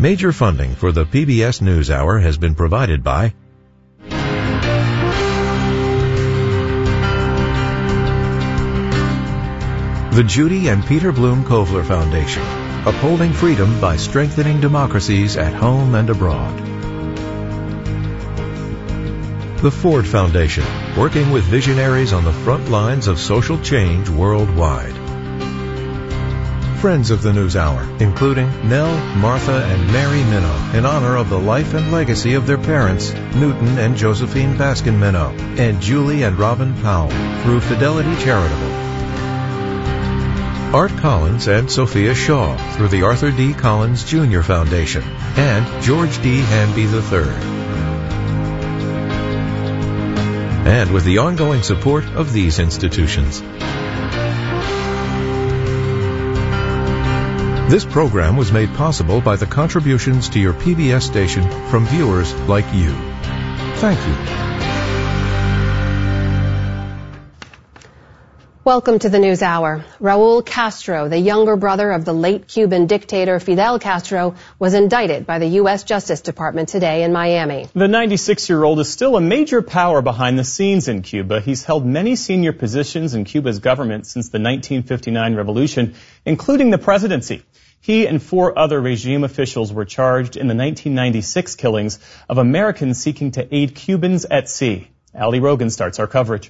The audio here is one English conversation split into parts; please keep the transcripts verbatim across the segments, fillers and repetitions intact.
Major funding for the P B S NewsHour has been provided by the Judy and Peter Bloom Kovler Foundation, upholding freedom by strengthening democracies at home and abroad. The Ford Foundation, working with visionaries on the front lines of social change worldwide. Friends of the NewsHour, including Nell, Martha, and Mary Minow, in honor of the life and legacy of their parents, Newton and Josephine Baskin Minow, and Julie and Robin Powell, through Fidelity Charitable. Art Collins and Sophia Shaw, through the Arthur D. Collins Junior Foundation, and George D. Hanby the third. And with the ongoing support of these institutions. This program was made possible by the contributions to your P B S station from viewers like you. Thank you. Welcome to the NewsHour. Raul Castro, the younger brother of the late Cuban dictator Fidel Castro, was indicted by the U S Justice Department today in Miami. The ninety-six-year-old is still a major power behind the scenes in Cuba. He's held many senior positions in Cuba's government since the nineteen fifty-nine revolution, including the presidency. He and four other regime officials were charged in the nineteen ninety-six killings of Americans seeking to aid Cubans at sea. Ali Rogan starts our coverage.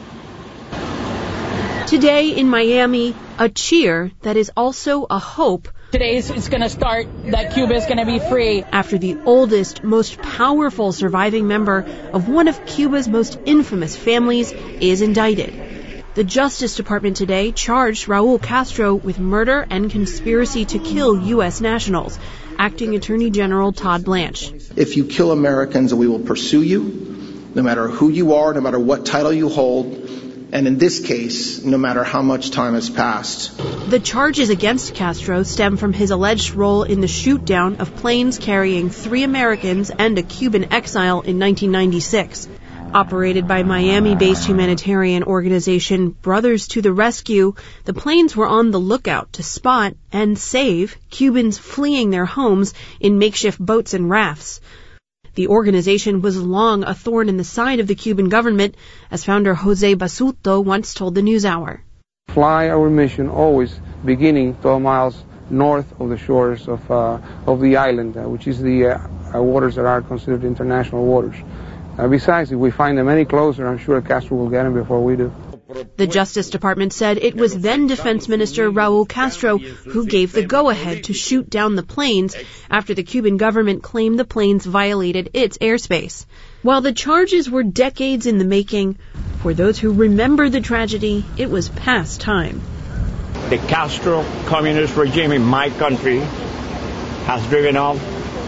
Today in Miami, a cheer that is also a hope. Today it's going to start that Cuba is going to be free. After the oldest, most powerful surviving member of one of Cuba's most infamous families is indicted. The Justice Department today charged Raul Castro with murder and conspiracy to kill U S nationals. Acting Attorney General Todd Blanche. If you kill Americans, we will pursue you, no matter who you are, no matter what title you hold. And in this case, no matter how much time has passed. The charges against Castro stem from his alleged role in the shoot-down of planes carrying three Americans and a Cuban exile in nineteen ninety-six. Operated by Miami-based humanitarian organization Brothers to the Rescue, the planes were on the lookout to spot and save Cubans fleeing their homes in makeshift boats and rafts. The organization was long a thorn in the side of the Cuban government, as founder Jose Basuto once told the NewsHour. Fly our mission always beginning twelve miles north of the shores of uh, of the island, uh, which is the uh, waters that are considered international waters. Uh, besides, if we find them any closer, I'm sure Castro will get them before we do. The Justice Department said it was then Defense Minister Raul Castro who gave the go-ahead to shoot down the planes after the Cuban government claimed the planes violated its airspace. While the charges were decades in the making, for those who remember the tragedy, it was past time. The Castro communist regime in my country has driven us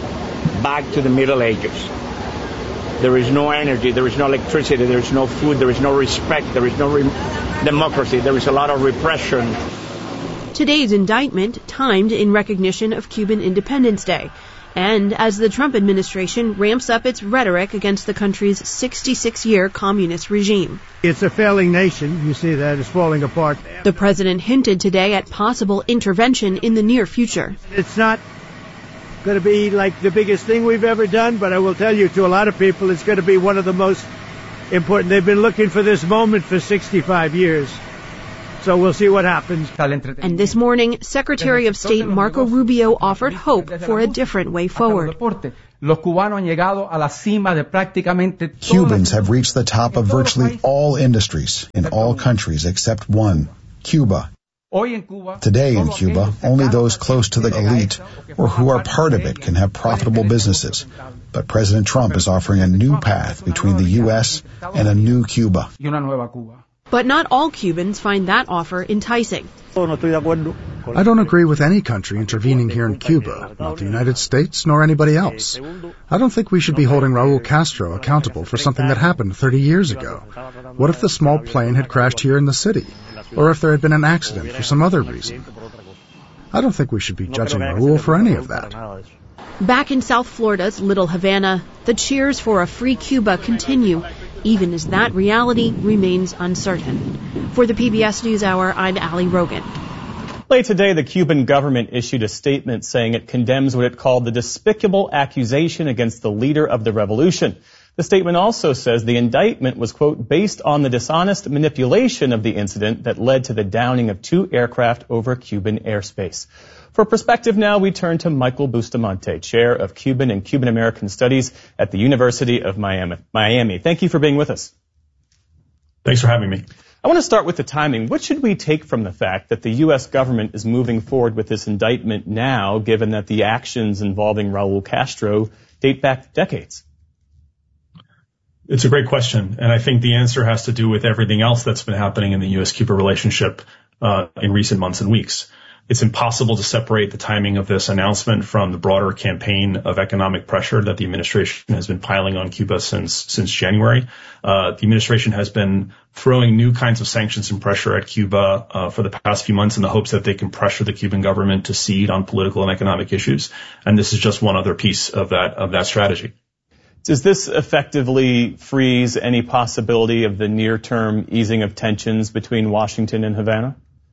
back to the Middle Ages. There is no energy, there is no electricity, there is no food, there is no respect, there is no re- democracy, there is a lot of repression. Today's indictment timed in recognition of Cuban Independence Day, and as the Trump administration ramps up its rhetoric against the country's sixty-six-year communist regime. It's a failing nation. You see that it's falling apart. The president hinted today at possible intervention in the near future. It's not going to be like the biggest thing we've ever done, but I will tell you, to a lot of people, it's going to be one of the most important. They've been looking for this moment for sixty-five years. So we'll see what happens. And this morning, Secretary of State Marco Rubio offered hope for a different way forward. Cubans have reached the top of virtually all industries in all countries except one, Cuba. Today in Cuba, only those close to the elite or who are part of it can have profitable businesses. But President Trump is offering a new path between the U S and a new Cuba. But not all Cubans find that offer enticing. I don't agree with any country intervening here in Cuba, not the United States nor anybody else. I don't think we should be holding Raul Castro accountable for something that happened thirty years ago. What if the small plane had crashed here in the city? Or if there had been an accident for some other reason? I don't think we should be judging Raul for any of that. Back in South Florida's Little Havana, the cheers for a free Cuba continue, even as that reality remains uncertain. For the P B S NewsHour, I'm Ali Rogan. Late today, the Cuban government issued a statement saying it condemns what it called the despicable accusation against the leader of the revolution. The statement also says the indictment was, quote, based on the dishonest manipulation of the incident that led to the downing of two aircraft over Cuban airspace. For perspective now, we turn to Michael Bustamante, Chair of Cuban and Cuban American Studies at the University of Miami. Thank you for being with us. Thanks for having me. I want to start with the timing. What should we take from the fact that the U S government is moving forward with this indictment now, given that the actions involving Raul Castro date back decades? It's a great question, and I think the answer has to do with everything else that's been happening in the U S Cuba relationship uh, in recent months and weeks. It's impossible to separate the timing of this announcement from the broader campaign of economic pressure that the administration has been piling on Cuba since since January. Uh, the administration has been throwing new kinds of sanctions and pressure at Cuba uh, for the past few months in the hopes that they can pressure the Cuban government to cede on political and economic issues. And this is just one other piece of that of that strategy. Does this effectively freeze any possibility of the near-term easing of tensions between Washington and Havana?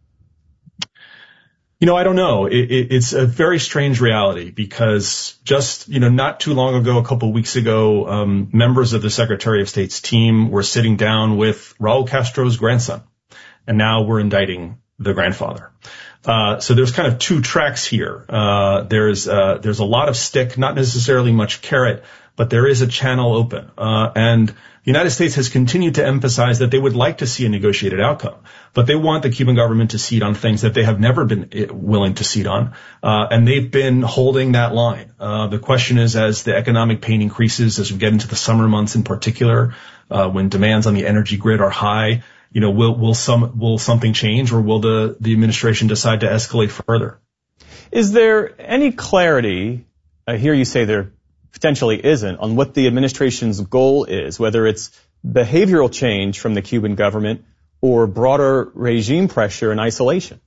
You know, I don't know. It, it, it's a very strange reality because just, you know, not too long ago, a couple of weeks ago, um, members of the Secretary of State's team were sitting down with Raul Castro's grandson, and now we're indicting the grandfather. Uh, so there's kind of two tracks here. Uh, there's, uh, there's a lot of stick, not necessarily much carrot, but there is a channel open. Uh, and the United States has continued to emphasize that they would like to see a negotiated outcome, but they want the Cuban government to cede on things that they have never been willing to cede on. Uh, and they've been holding that line. Uh, the question is, as the economic pain increases, as we get into the summer months in particular, uh, when demands on the energy grid are high, you know, will, will some, will something change, or will the, the administration decide to escalate further? Is there any clarity? I hear you say there potentially isn't on what the administration's goal is, whether it's behavioral change from the Cuban government or broader regime pressure and isolation.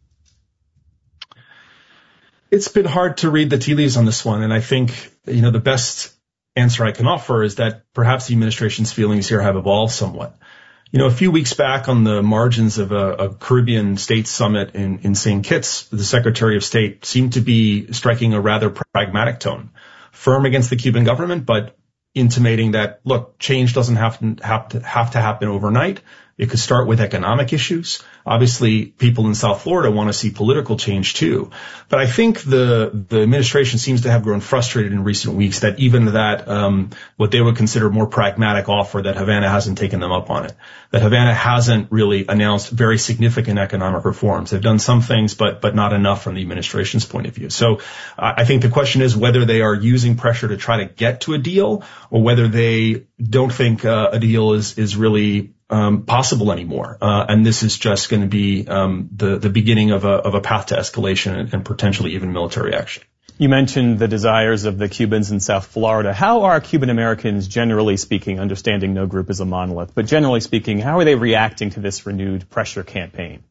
It's been hard to read the tea leaves on this one, and I think, you know, the best answer I can offer is that perhaps the administration's feelings here have evolved somewhat. You know, a few weeks back on the margins of a, a Caribbean state summit in, in Saint Kitts, the Secretary of State seemed to be striking a rather pragmatic tone, firm against the Cuban government, but intimating that, look, change doesn't have to, have to, have to happen overnight. It could start with economic issues. Obviously, people in South Florida want to see political change too. But I think the the administration seems to have grown frustrated in recent weeks that even that um what they would consider more pragmatic offer, that Havana hasn't taken them up on it. That Havana hasn't really announced very significant economic reforms. They've done some things, but but not enough from the administration's point of view. So uh, I think the question is whether they are using pressure to try to get to a deal, or whether they don't think uh, a deal is is really Um, possible anymore, uh, and this is just going to be um, the the beginning of a of a path to escalation and, and potentially even military action. You mentioned the desires of the Cubans in South Florida. How are Cuban Americans, generally speaking, understanding no group is a monolith, but generally speaking, how are they reacting to this renewed pressure campaign?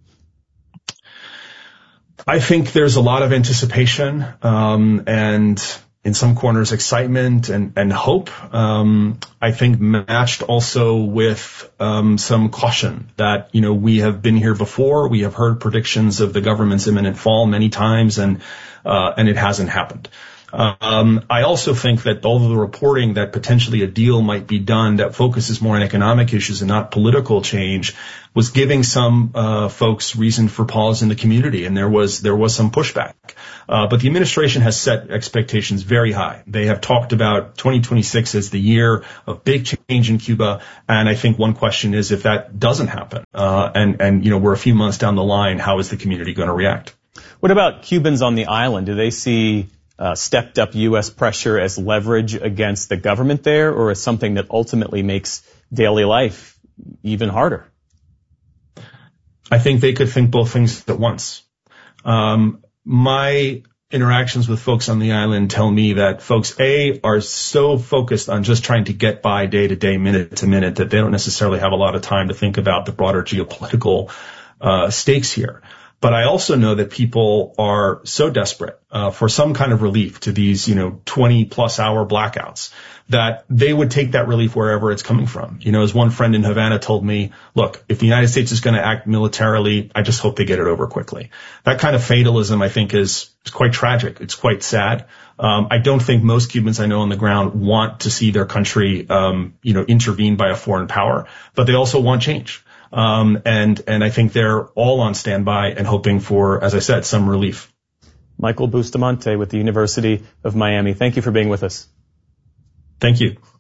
I think there's a lot of anticipation um, and, in some corners, excitement and, and hope. Um, I think matched also with um, some caution that, you know, we have been here before. We have heard predictions of the government's imminent fall many times, and uh, and it hasn't happened. Um, I also think that all of the reporting that potentially a deal might be done that focuses more on economic issues and not political change was giving some uh, folks reason for pause in the community, and there was there was some pushback. Uh, but the administration has set expectations very high. They have talked about twenty twenty-six as the year of big change in Cuba, and I think one question is if that doesn't happen, uh, and and you know we're a few months down the line, how is the community going to react? What about Cubans on the island? Do they see Uh, stepped up U S pressure as leverage against the government there, or as something that ultimately makes daily life even harder? I think they could think both things at once. Um, my interactions with folks on the island tell me that folks, A, are so focused on just trying to get by day to day, minute to minute, that they don't necessarily have a lot of time to think about the broader geopolitical uh, stakes here. But I also know that people are so desperate uh, for some kind of relief to these, you know, twenty plus hour blackouts that they would take that relief wherever it's coming from. You know, as one friend in Havana told me, look, if the United States is going to act militarily, I just hope they get it over quickly. That kind of fatalism, I think, is, is quite tragic. It's quite sad. Um, I don't think most Cubans I know on the ground want to see their country, um, you know, intervened by a foreign power, but they also want change. Um, and, and I think they're all on standby and hoping for, as I said, some relief. Michael Bustamante with the University of Miami. Thank you for being with us. Thank you.